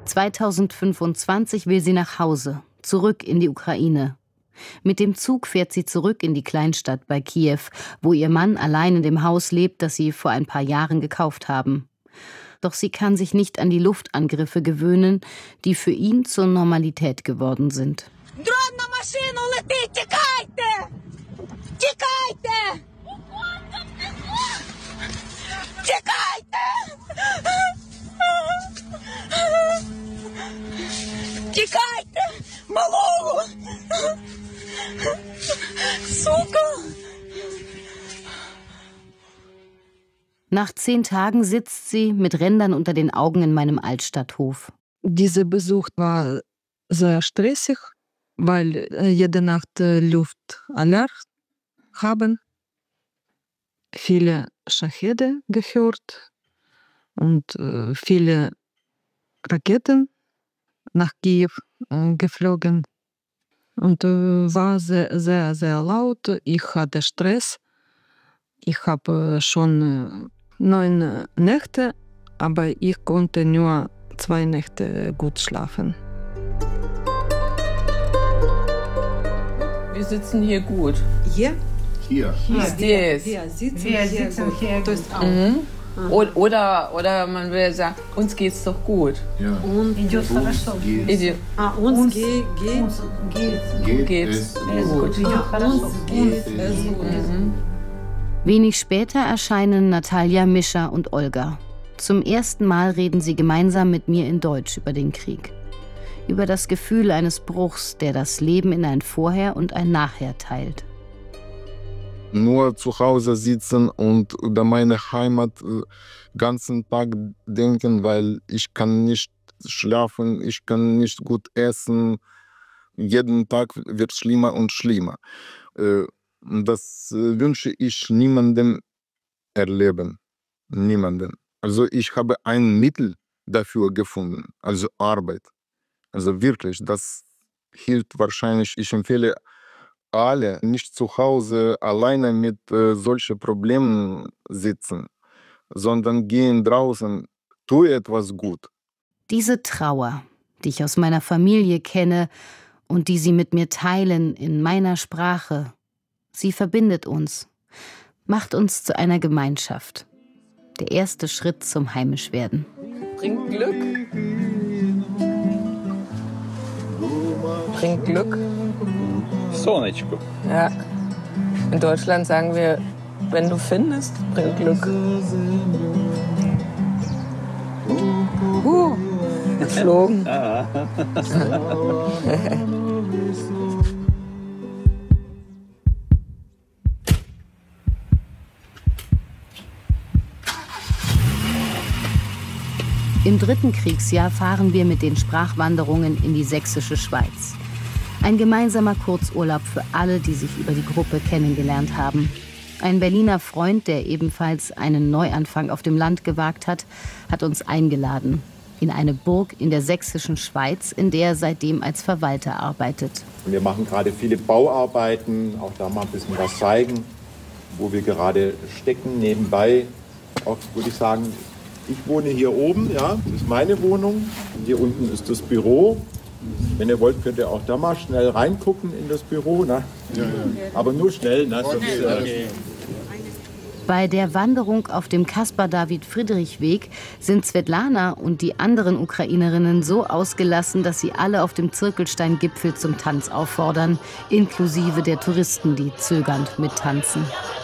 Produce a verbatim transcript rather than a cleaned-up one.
zweitausendfünfundzwanzig will sie nach Hause, zurück in die Ukraine. Mit dem Zug fährt sie zurück in die Kleinstadt bei Kiew, wo ihr Mann allein in dem Haus lebt, das sie vor ein paar Jahren gekauft haben. Doch sie kann sich nicht an die Luftangriffe gewöhnen, die für ihn zur Normalität geworden sind. Nach zehn Tagen sitzt sie mit Rändern unter den Augen in meinem Altstadthof. Dieser Besuch war sehr stressig, weil jede Nacht Luftalarm haben. Viele Schachede gehört und viele Raketen nach Kiew geflogen. Und war sehr, sehr, sehr laut. Ich hatte Stress. Ich habe schon neun Nächte, aber ich konnte nur zwei Nächte gut schlafen. Wir sitzen hier gut. Hier? Hier. Hier. Wir, wir sitzen wir hier sitzen gut. Hier Das gut. auch. Mhm. Oder, oder man will sagen, uns geht's doch gut. Ja. Und Идет хорошо. Идет. ah, uns, Uns- geht, geht, Uns geht, Geht geht's es gut. gut. Ja, хорошо. uns geht es gut. Mhm. Wenig später erscheinen Natalia, Mischa und Olga. Zum ersten Mal reden sie gemeinsam mit mir in Deutsch über den Krieg. Über das Gefühl eines Bruchs, der das Leben in ein Vorher und ein Nachher teilt. Nur zu Hause sitzen und über meine Heimat den ganzen Tag denken, weil ich kann nicht schlafen, ich kann nicht gut essen. Jeden Tag wird schlimmer und schlimmer. Das wünsche ich niemandem erleben. Niemandem. Also ich habe ein Mittel dafür gefunden, also Arbeit. Also wirklich, das hilft wahrscheinlich. Ich empfehle alle nicht zu Hause alleine mit äh, solchen Problemen sitzen, sondern gehen draußen, tue etwas gut. Diese Trauer, die ich aus meiner Familie kenne und die sie mit mir teilen in meiner Sprache, sie verbindet uns, macht uns zu einer Gemeinschaft. Der erste Schritt zum Heimischwerden. Bringt Glück. Bringt Glück. Сонечко. Ja. In Deutschland sagen wir, wenn du findest, bringt Glück. Uh, geflogen. Im dritten Kriegsjahr fahren wir mit den Sprachwanderungen in die sächsische Schweiz. Ein gemeinsamer Kurzurlaub für alle, die sich über die Gruppe kennengelernt haben. Ein Berliner Freund, der ebenfalls einen Neuanfang auf dem Land gewagt hat, hat uns eingeladen. In eine Burg in der sächsischen Schweiz, in der er seitdem als Verwalter arbeitet. Wir machen gerade viele Bauarbeiten, auch da mal ein bisschen was zeigen, wo wir gerade stecken. Nebenbei, auch würde ich sagen, ich wohne hier oben, ja, das ist meine Wohnung. Hier unten ist das Büro. Wenn ihr wollt, könnt ihr auch da mal schnell reingucken in das Büro. Ne? Ja, ja. Aber nur schnell. Ne? Sonst, äh Bei der Wanderung auf dem Caspar-David-Friedrich-Weg sind Svetlana und die anderen Ukrainerinnen so ausgelassen, dass sie alle auf dem Zirkelstein-Gipfel zum Tanz auffordern, inklusive der Touristen, die zögernd mittanzen.